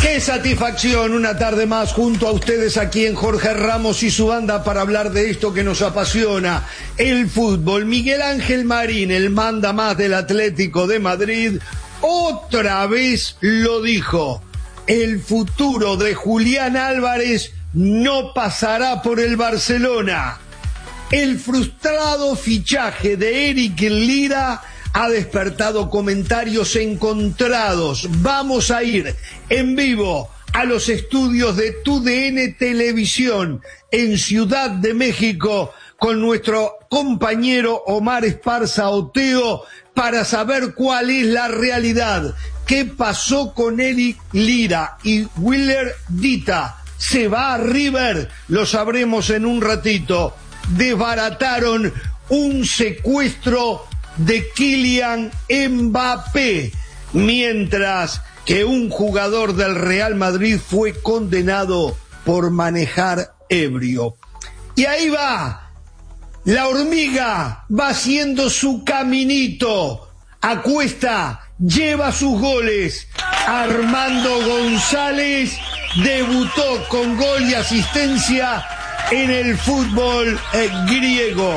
Qué satisfacción una tarde más junto a ustedes aquí en Jorge Ramos y su banda para hablar de esto que nos apasiona, el fútbol. Miguel Ángel Marín, el manda más del Atlético de Madrid, otra vez lo dijo. El futuro de Julián Álvarez no pasará por el Barcelona. El frustrado fichaje de Eric Lira ha despertado comentarios encontrados. Vamos a ir en vivo a los estudios de TUDN Televisión en Ciudad de México con nuestro compañero Omar Esparza Oteo para saber cuál es la realidad. ¿Qué pasó con Eric Lira y Willer Dita? ¿Se va a River? Lo sabremos en un ratito. Desbarataron un secuestro de Kylian Mbappé, mientras que un jugador del Real Madrid fue condenado por manejar ebrio. Y ahí va, la hormiga va haciendo su caminito, a cuesta, lleva sus goles. Armando González debutó con gol y asistencia en el fútbol griego.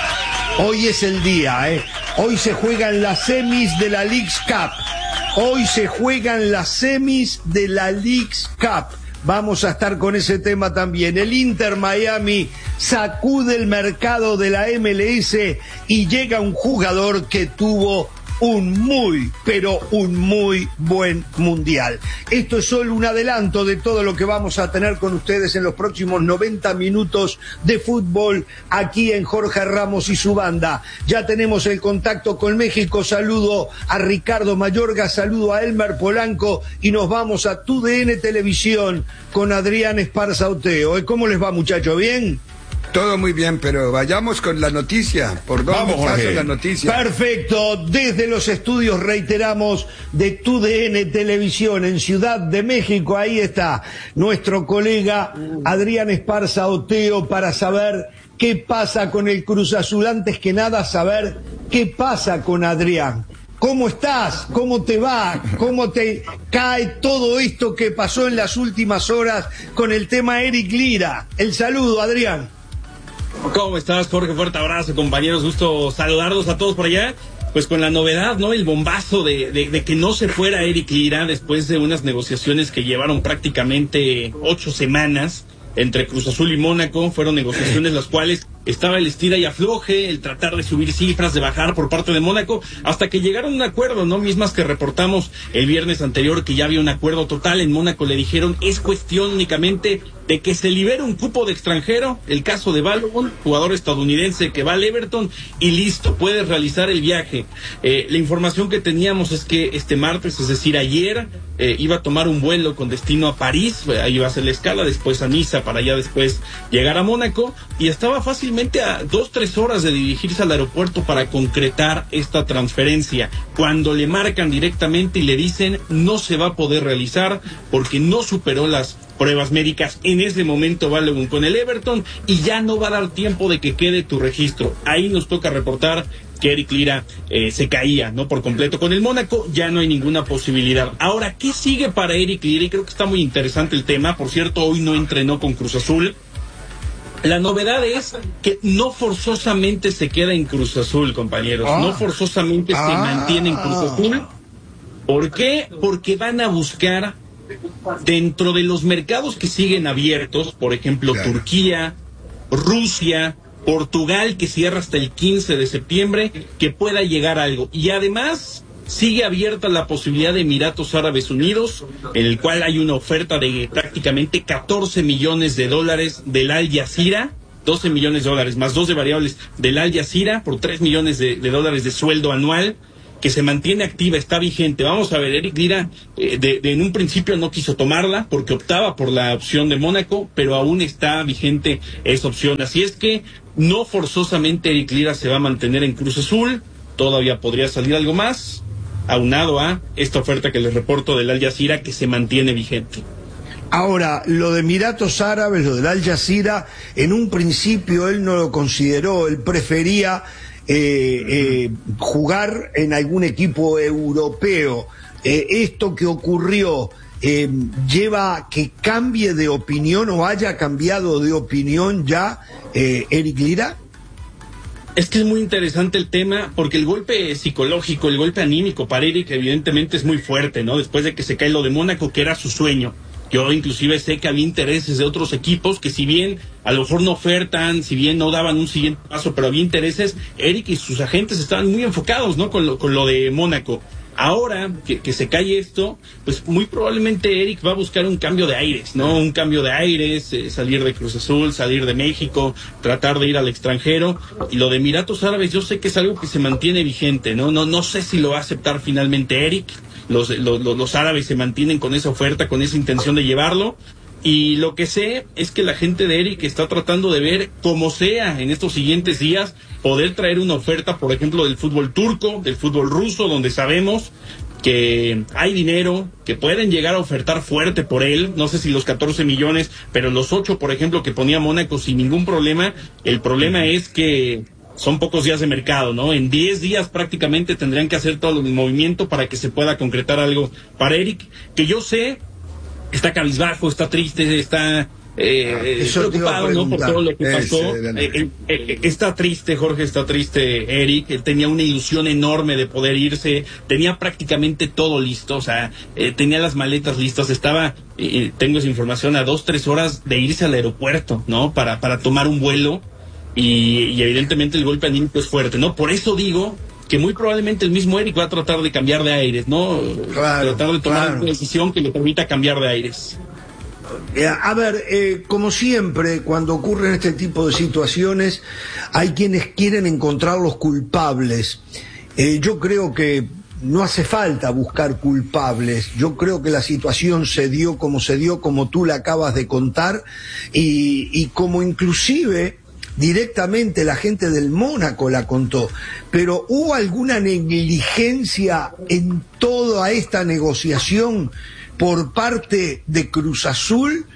Hoy es el día, Hoy se juegan las semis de la Leagues Cup. Hoy se juegan las semis de la Leagues Cup. Vamos a estar con ese tema también. El Inter Miami sacude el mercado de la MLS y llega un jugador que tuvo un muy, pero un muy buen mundial. Esto es solo un adelanto de todo lo que vamos a tener con ustedes en los próximos 90 minutos de fútbol aquí en Jorge Ramos y su banda. Ya tenemos el contacto con México. Saludo a Ricardo Mayorga, saludo a Elmer Polanco y nos vamos a TUDN Televisión con Adrián Esparza Oteo. ¿Cómo les va, muchachos? ¿Bien? Todo muy bien, pero vayamos con la noticia. ¿Por dónde pasa la noticia? Perfecto. Desde los estudios, reiteramos, de TUDN Televisión en Ciudad de México, ahí está nuestro colega Adrián Esparza Oteo para saber qué pasa con el Cruz Azul. Antes que nada, saber qué pasa con Adrián. ¿Cómo estás? ¿Cómo te va? ¿Cómo te cae todo esto que pasó en las últimas horas con el tema Eric Lira? El saludo, Adrián. ¿Cómo estás, Jorge? Fuerte abrazo, compañeros. Gusto saludarlos a todos por allá. Pues con la novedad, ¿no? El bombazo de que no se fuera Eric Lira después de unas negociaciones que llevaron prácticamente 8 semanas entre Cruz Azul y Mónaco. Fueron negociaciones las cuales estaba el estira y afloje, el tratar de subir cifras, de bajar por parte de Mónaco, hasta que llegaron a un acuerdo, ¿no? Mismas que reportamos el viernes anterior, que ya había un acuerdo total. En Mónaco le dijeron, es cuestión únicamente de que se libere un cupo de extranjero, el caso de Balogun, jugador estadounidense que va al Everton, y listo, puedes realizar el viaje. La información que teníamos es que este martes, es decir, ayer, iba a tomar un vuelo con destino a París, ahí iba a hacer la escala, después a Niza, para ya después llegar a Mónaco, y estaba fácilmente a 2-3 horas de dirigirse al aeropuerto para concretar esta transferencia, cuando le marcan directamente y le dicen no se va a poder realizar porque no superó las pruebas médicas en ese momento Balogun con el Everton y ya no va a dar tiempo de que quede tu registro. Ahí nos toca reportar que Eric Lira se caía, ¿no? Por completo con el Mónaco, ya no hay ninguna posibilidad. Ahora, ¿qué sigue para Eric Lira? Y creo que está muy interesante el tema. Por cierto, hoy no entrenó con Cruz Azul. La novedad es que no forzosamente se queda en Cruz Azul, compañeros. No forzosamente se mantiene en Cruz Azul. ¿Por qué? Porque van a buscar dentro de los mercados que siguen abiertos, por ejemplo, Turquía, Rusia, Portugal, que cierra hasta el 15 de septiembre, que pueda llegar algo. Y además sigue abierta la posibilidad de Emiratos Árabes Unidos, en el cual hay una oferta de prácticamente $14 millones del Al Jazeera, 12 millones de dólares más 2 de variables del Al Jazeera por 3 millones de dólares de sueldo anual, que se mantiene activa, está vigente. Vamos a ver, Eric Lira en un principio no quiso tomarla porque optaba por la opción de Mónaco, pero aún está vigente esa opción. Así es que no forzosamente Eric Lira se va a mantener en Cruz Azul, todavía podría salir algo más, aunado a esta oferta que les reporto del Al Jazeera, que se mantiene vigente. Ahora, lo de Emiratos Árabes, lo del Al Jazeera, en un principio él no lo consideró, él prefería jugar en algún equipo europeo. esto que ocurrió lleva que cambie de opinión o haya cambiado de opinión ya Eric Lira? Es que es muy interesante el tema, porque el golpe psicológico, el golpe anímico para Eric evidentemente es muy fuerte, ¿no? Después de que se cae lo de Mónaco, que era su sueño. Yo inclusive sé que había intereses de otros equipos que, si bien a lo mejor no ofertan, si bien no daban un siguiente paso, pero había intereses, Eric y sus agentes estaban muy enfocados, ¿no? Con lo de Mónaco. Ahora que se cae esto, pues muy probablemente Eric va a buscar un cambio de aires, ¿no? Un cambio de aires, salir de Cruz Azul, salir de México, tratar de ir al extranjero. Y lo de Emiratos Árabes, yo sé que es algo que se mantiene vigente, ¿no? No sé si lo va a aceptar finalmente Eric. Los árabes se mantienen con esa oferta, con esa intención de llevarlo. Y lo que sé es que la gente de Eric está tratando de ver, como sea en estos siguientes días, poder traer una oferta, por ejemplo, del fútbol turco, del fútbol ruso, donde sabemos que hay dinero, que pueden llegar a ofertar fuerte por él. No sé si los 14 millones, pero los 8, por ejemplo, que ponía Mónaco sin ningún problema. El problema es que son pocos días de mercado, ¿no? En 10 días prácticamente tendrían que hacer todo el movimiento para que se pueda concretar algo para Eric, que yo sé está cabizbajo, está triste, está preocupado, ¿no? Por todo lo que pasó. Está triste, Jorge, está triste Eric. Él tenía una ilusión enorme de poder irse, tenía prácticamente todo listo, o sea, tenía las maletas listas, estaba, tengo esa información, a 2-3 horas de irse al aeropuerto, ¿no? Para tomar un vuelo, y evidentemente el golpe anímico es fuerte, ¿no? Por eso digo que muy probablemente el mismo Eric va a tratar de cambiar de aires, ¿no? Claro, tratar de tomar una decisión que le permita cambiar de aires. A ver, como siempre, cuando ocurren este tipo de situaciones, hay quienes quieren encontrar los culpables. Yo creo que no hace falta buscar culpables. Yo creo que la situación se dio, como tú la acabas de contar, y como inclusive directamente la gente del Mónaco la contó. Pero ¿hubo alguna negligencia en toda esta negociación por parte de Cruz Azul?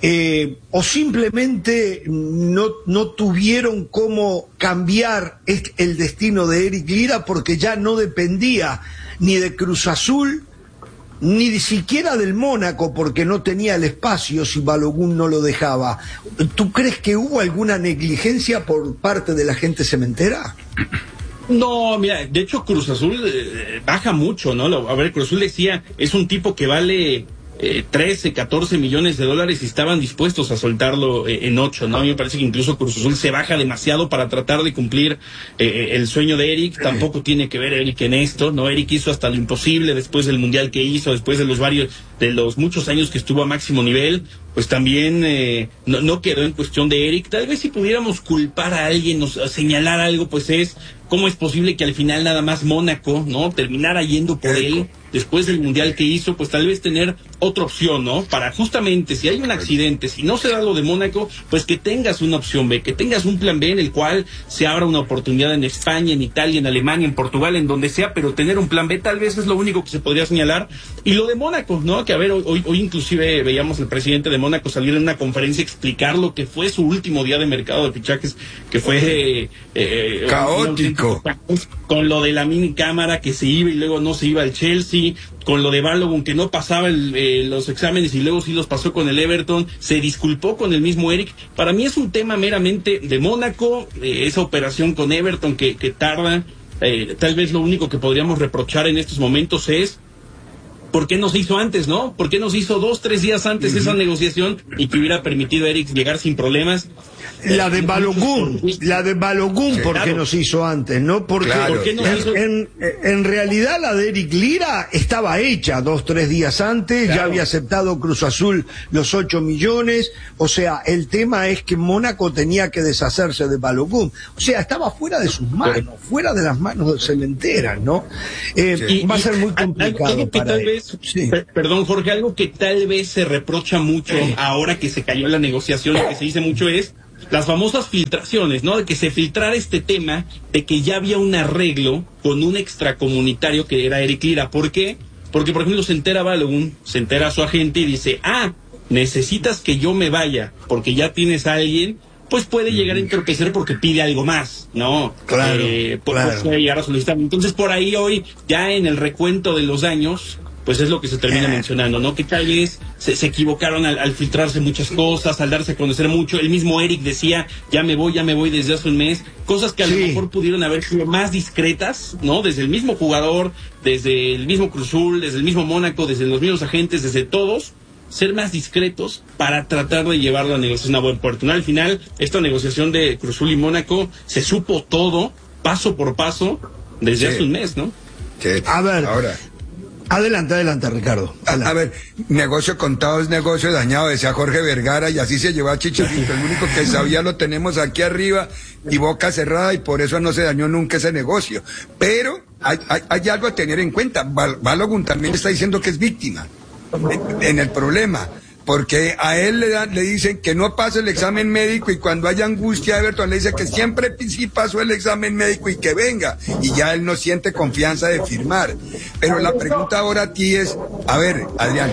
¿O simplemente no tuvieron cómo cambiar el destino de Eric Lira porque ya no dependía ni de Cruz Azul ni siquiera del Mónaco, porque no tenía el espacio si Balogun no lo dejaba? ¿Tú crees que hubo alguna negligencia por parte de la gente cementera? No, mira, de hecho Cruz Azul baja mucho, ¿no? A ver, Cruz Azul decía, es un tipo que vale 13, 14 millones de dólares y estaban dispuestos a soltarlo en 8, ¿no? A mí me parece que incluso Cruz Azul se baja demasiado para tratar de cumplir el sueño de Eric. Tampoco tiene que ver Eric en esto, ¿no? Eric hizo hasta lo imposible después del mundial que hizo, después de los muchos años que estuvo a máximo nivel. Pues también no quedó en cuestión de Eric. Tal vez si pudiéramos culpar a alguien o señalar algo, pues es cómo es posible que al final nada más Mónaco, ¿no? Terminara yendo por él después del mundial que hizo. Pues tal vez tener otra opción, ¿no? Para justamente, si hay un accidente, si no se da lo de Mónaco, pues que tengas una opción B, que tengas un plan B en el cual se abra una oportunidad en España, en Italia, en Alemania, en Portugal, en donde sea, pero tener un plan B tal vez es lo único que se podría señalar. Y lo de Mónaco, ¿no? Que a ver, hoy inclusive veíamos al presidente de Mónaco salir en una conferencia a explicar lo que fue su último día de mercado de fichajes, que fue caótico, con lo de la mini cámara que se iba y luego no se iba al Chelsea, con lo de Balogun que no pasaba los exámenes y luego sí los pasó con el Everton. Se disculpó con el mismo Eric. Para mí es un tema meramente de Mónaco, esa operación con Everton que tarda. Tal vez lo único que podríamos reprochar en estos momentos es ¿por qué no se hizo antes, no? ¿Por qué no se hizo 2-3 días antes esa negociación y que hubiera permitido a Eric llegar sin problemas? La de Balogun, ¿por qué no se hizo antes, no? Porque claro, en realidad la de Eric Lira estaba hecha 2-3 días antes, ya había aceptado Cruz Azul los 8 millones, o sea, el tema es que Mónaco tenía que deshacerse de Balogun, o sea, estaba fuera de sus manos, fuera de las manos de Cementeras, ¿no? Va a ser muy complicado algo que para tal él. Vez, sí. Perdón, Jorge, algo que tal vez se reprocha mucho ahora que se cayó la negociación, que se dice mucho es las famosas filtraciones, ¿no? De que se filtrara este tema de que ya había un arreglo con un extracomunitario que era Eric Lira. ¿Por qué? Porque, por ejemplo, se entera Balogun, se entera su agente y dice, necesitas que yo me vaya porque ya tienes a alguien, pues puede llegar a entorpecer porque pide algo más, ¿no? Claro, puede llegar a solicitar. Entonces, por ahí hoy, ya en el recuento de los años, pues es lo que se termina mencionando, ¿no? Que tal vez se equivocaron al filtrarse muchas cosas, al darse a conocer mucho. El mismo Eric decía, ya me voy desde hace un mes. Cosas que a lo mejor pudieron haber sido más discretas, ¿no? Desde el mismo jugador, desde el mismo Cruz Azul, desde el mismo Mónaco, desde los mismos agentes, desde todos, ser más discretos para tratar de llevar la negociación a buen puerto. ¿No? Al final, esta negociación de Cruz Azul y Mónaco se supo todo, paso por paso, desde hace un mes, ¿no? Sí. A ver, ahora... Adelante, Ricardo. A ver, negocio contado es negocio dañado, decía Jorge Vergara, y así se llevó a Chicharito. El único que sabía lo tenemos aquí arriba y boca cerrada, y por eso no se dañó nunca ese negocio. Pero hay algo a tener en cuenta. Balogun también está diciendo que es víctima en el problema, porque a él le dicen que no pase el examen médico, y cuando hay angustia, Everton le dice que siempre sí pasó el examen médico y que venga, y ya él no siente confianza de firmar. Pero la pregunta ahora a ti es, a ver, Adrián,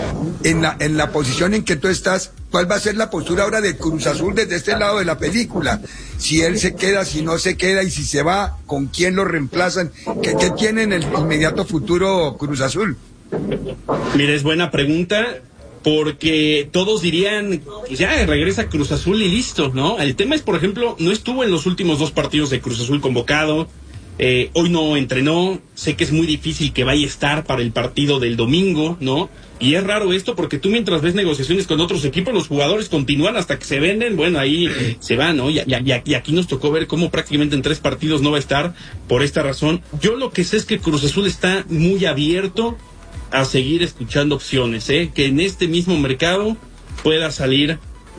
en la posición en que tú estás, ¿cuál va a ser la postura ahora de Cruz Azul desde este lado de la película? Si él se queda, si no se queda, y si se va, ¿con quién lo reemplazan? ¿Qué tiene en el inmediato futuro Cruz Azul? Mira, es buena pregunta, porque todos dirían, pues ya regresa Cruz Azul y listo, ¿no? El tema es, por ejemplo, no estuvo en los últimos 2 partidos de Cruz Azul convocado, hoy no entrenó, sé que es muy difícil que vaya a estar para el partido del domingo, ¿no? Y es raro esto, porque tú mientras ves negociaciones con otros equipos, los jugadores continúan hasta que se venden, bueno, ahí se van, ¿no? Y aquí nos tocó ver cómo prácticamente en 3 partidos no va a estar por esta razón. Yo lo que sé es que Cruz Azul está muy abierto a seguir escuchando opciones, que en este mismo mercado pueda salir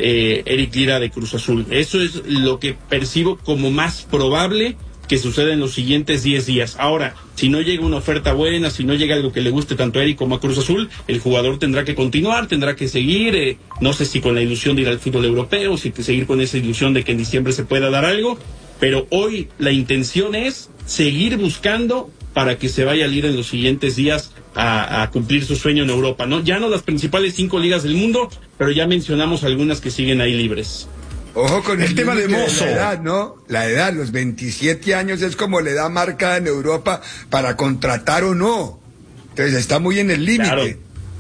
Eric Lira de Cruz Azul. Eso es lo que percibo como más probable que suceda en los siguientes 10 días. Ahora, si no llega una oferta buena, si no llega algo que le guste tanto a Eric como a Cruz Azul, el jugador tendrá que continuar, tendrá que seguir, no sé si con la ilusión de ir al fútbol europeo, si seguir con esa ilusión de que en diciembre se pueda dar algo, pero hoy la intención es seguir buscando para que se vaya a ir en los siguientes días a cumplir su sueño en Europa, ¿no? Ya no las principales 5 ligas del mundo, pero ya mencionamos algunas que siguen ahí libres. Ojo con el tema de Mozo. La edad, ¿no? La edad, los 27 años es como la edad marcada en Europa para contratar o no. Entonces está muy en el límite. Claro.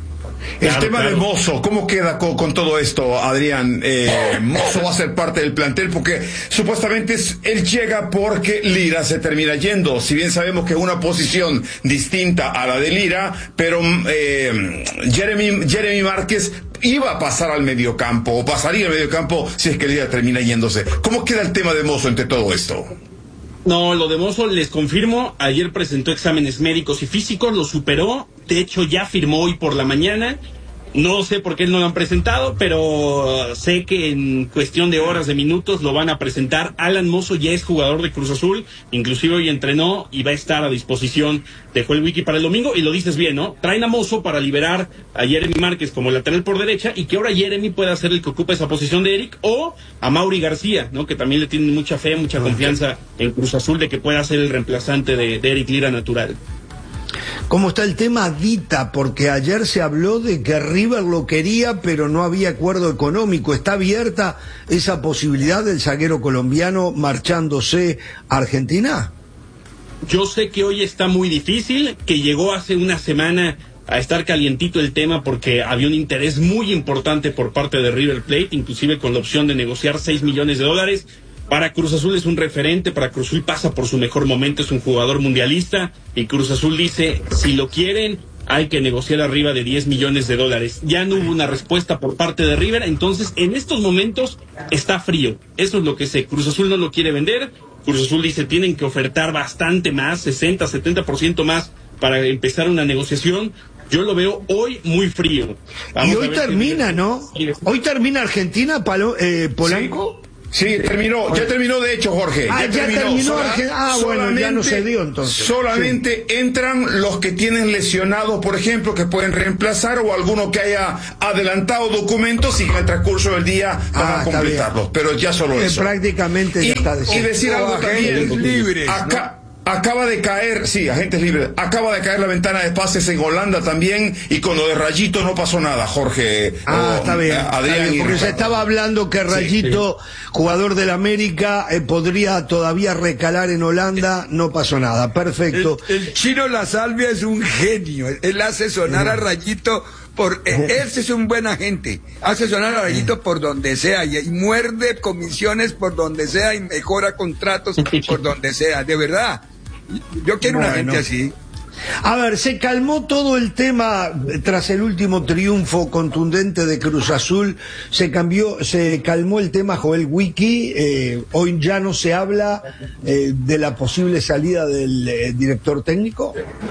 El tema de Mozo, ¿cómo queda con todo esto, Adrián? Mozo va a ser parte del plantel porque supuestamente él llega porque Lira se termina yendo. Si bien sabemos que es una posición distinta a la de Lira, pero Jeremy Márquez iba a pasar al mediocampo, o pasaría al mediocampo si es que Lira termina yéndose. ¿Cómo queda el tema de Mozo entre todo esto? No, lo de Mozo, les confirmo, ayer presentó exámenes médicos y físicos, lo superó, de hecho ya firmó hoy por la mañana, no sé por qué no lo han presentado, pero sé que en cuestión de horas, de minutos, lo van a presentar. Alan Mozo ya es jugador de Cruz Azul, inclusive hoy entrenó y va a estar a disposición, dejó el wiki para el domingo, y lo dices bien, ¿no? Traen a Mozo para liberar a Jeremy Márquez como lateral por derecha, y que ahora Jeremy pueda ser el que ocupa esa posición de Eric, o a Mauri García, ¿no? Que también le tienen mucha fe, mucha confianza en Cruz Azul de que pueda ser el reemplazante de Eric Lira natural. ¿Cómo está el tema Dita? Porque ayer se habló de que River lo quería, pero no había acuerdo económico. ¿Está abierta esa posibilidad del zaguero colombiano marchándose a Argentina? Yo sé que hoy está muy difícil, que llegó hace una semana a estar calientito el tema porque había un interés muy importante por parte de River Plate, inclusive con la opción de negociar $6 millones. Para Cruz Azul es un referente, para Cruz Azul pasa por su mejor momento, es un jugador mundialista, y Cruz Azul dice, si lo quieren, hay que negociar arriba de $10 millones. Ya no hubo una respuesta por parte de River, entonces en estos momentos está frío. Eso es lo que sé. Cruz Azul no lo quiere vender, Cruz Azul dice, tienen que ofertar bastante más, 60-70% más para empezar una negociación. Yo lo veo hoy muy frío. Y hoy termina, ¿no? Hoy termina Argentina, Polanco. Sí. Sí, ya terminó de hecho, Jorge. Ya terminó. Bueno, ya no se dio entonces. Solamente entran los que tienen lesionados, por ejemplo, que pueden reemplazar, o alguno que haya adelantado documentos y que en el transcurso del día van a completarlos. Pero ya solo eso. Prácticamente ya está decidido. Y decir algo también, libres, acá. ¿no? Acaba de caer, sí, agentes libres, acaba de caer la ventana de pases en Holanda también, y con lo de Rayito no pasó nada, Jorge. Está bien, Adrián, porque se estaba hablando que Rayito, jugador del América, podría todavía recalar en Holanda, no pasó nada, perfecto. El Chino La Salvia es un genio, él hace sonar a Rayito él es un buen agente, hace sonar a Rayito por donde sea y muerde comisiones por donde sea y mejora contratos por donde sea, de verdad. Yo quiero una gente así. A ver, se calmó todo el tema tras el último triunfo contundente de Cruz Azul, se calmó el tema Joel Wiki, hoy ya no se habla de la posible salida del director técnico.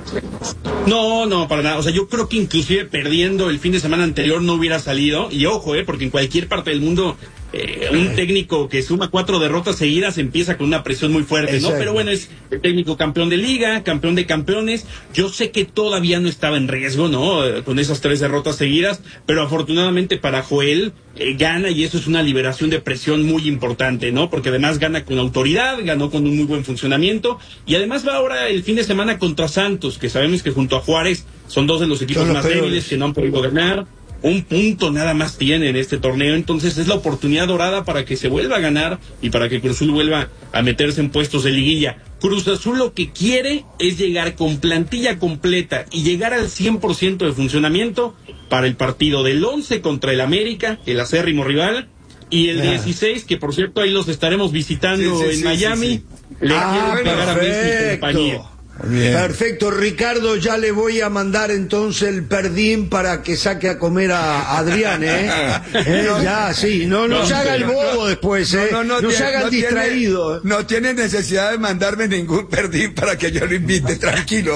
No, para nada. O sea, yo creo que inclusive perdiendo el fin de semana anterior no hubiera salido. Y ojo, porque en cualquier parte del mundo un técnico que suma 4 derrotas seguidas empieza con una presión muy fuerte, ¿no? Pero bueno, es el técnico campeón de liga, campeón de campeones. Yo sé que todavía no estaba en riesgo, ¿no? Con esas 3 derrotas seguidas, pero afortunadamente para Joel gana, y eso es una liberación de presión muy importante, ¿no? Porque además gana con autoridad, ganó con un muy buen funcionamiento, y además va ahora el fin de semana contra Santos, que sabemos que junto a Juárez son 2 de los equipos más débiles que no han podido ganar. Un punto nada más tiene en este torneo, entonces es la oportunidad dorada para que se vuelva a ganar y para que Cruz Azul vuelva a meterse en puestos de liguilla. Cruz Azul lo que quiere es llegar con plantilla completa y llegar al 100% de funcionamiento para el partido del 11 contra el América, el acérrimo rival, y el 16, que por cierto ahí los estaremos visitando en Miami. Le quiero pegar a Messi y compañía. Bien. Perfecto, Ricardo, ya le voy a mandar entonces el perdín para que saque a comer a Adrián, ya, sí, no se haga el bobo después, no se haga el distraído. No tiene necesidad de mandarme ningún perdín para que yo lo invite, tranquilo.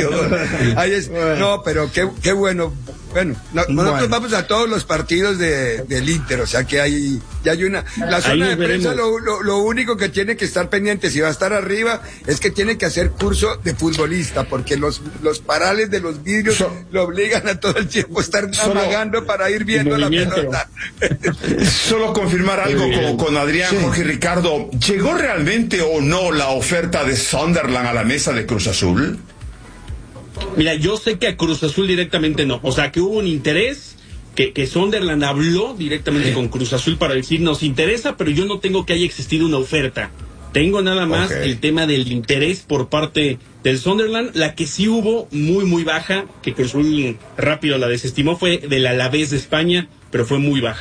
No, pero qué bueno. Bueno, nosotros vamos a todos los partidos del Inter, o sea que ya hay una... La zona de prensa lo único que tiene que estar pendiente, si va a estar arriba, es que tiene que hacer curso de futbolista, porque los parales de los vidrios lo obligan a todo el tiempo estar navegando para ir viendo la pelota. Solo confirmar algo con Adrián, Jorge y Ricardo, ¿llegó realmente o no la oferta de Sunderland a la mesa de Cruz Azul? Mira, yo sé que a Cruz Azul directamente no, o sea que hubo un interés, que Sunderland habló directamente con Cruz Azul para decir nos interesa, pero yo no tengo que haya existido una oferta. Tengo nada más el tema del interés por parte del Sunderland. La que sí hubo muy muy baja, que Cruz Azul rápido la desestimó, fue del Alavés de España, pero fue muy baja.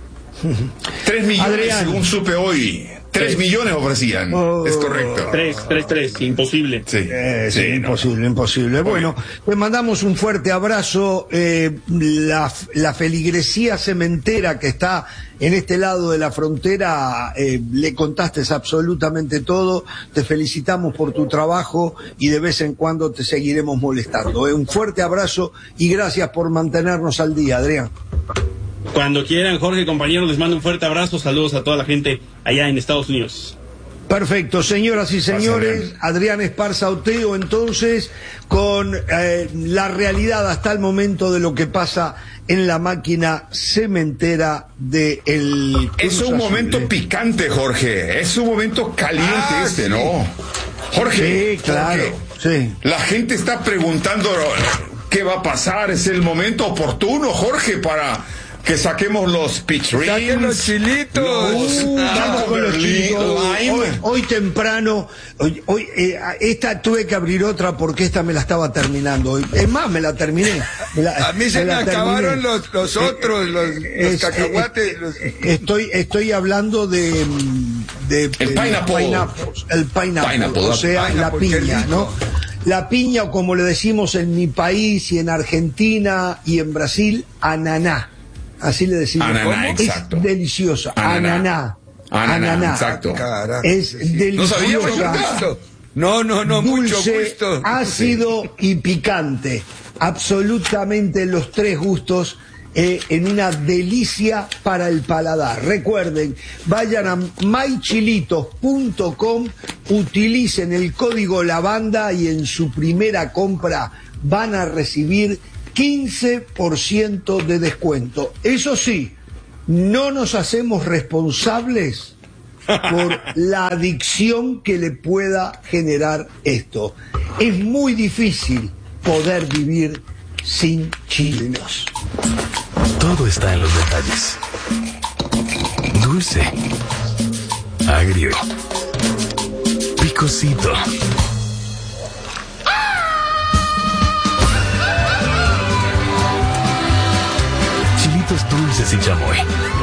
3 millones, Adrián, según supe hoy. 3 millones ofrecían, es correcto. 3, imposible. Sí, imposible. Bueno, te mandamos un fuerte abrazo. La feligresía cementera que está en este lado de la frontera, le contaste absolutamente todo. Te felicitamos por tu trabajo y de vez en cuando te seguiremos molestando. Un fuerte abrazo y gracias por mantenernos al día, Adrián. Cuando quieran, Jorge, compañeros, les mando un fuerte abrazo. Saludos a toda la gente allá en Estados Unidos. Perfecto, señoras y señores, Adrián Esparza Oteo, entonces, con la realidad hasta el momento de lo que pasa en la máquina cementera de el Cruz Es un momento picante, Jorge, es un momento caliente ¿no? Jorge, sí, claro, sí. La gente está preguntando qué va a pasar, es el momento oportuno, Jorge, para que saquemos los pitch rings. Saquen los chilitos. Vamos con los chilitos. Hoy temprano, esta tuve que abrir otra porque esta me la estaba terminando. Es más, me la terminé. A mí se me acabaron los otros, los cacahuates. Estoy hablando de el pineapple. El pineapple, o sea, la piña, ¿no? La piña, o como le decimos en mi país y en Argentina y en Brasil, ananá. Así le decimos. Ananá, exacto. Es deliciosa. Ananá. Exacto. Es deliciosa. No, dulce, mucho gusto. Ácido y picante. Absolutamente los 3 gustos en una delicia para el paladar. Recuerden, vayan a mychilitos.com, utilicen el código lavanda y en su primera compra van a recibir 15% de descuento. Eso sí, no nos hacemos responsables por la adicción que le pueda generar esto. Es muy difícil poder vivir sin chilitos. Todo está en los detalles. Dulce, agrio, picosito. Chilitos dulces y chamoy.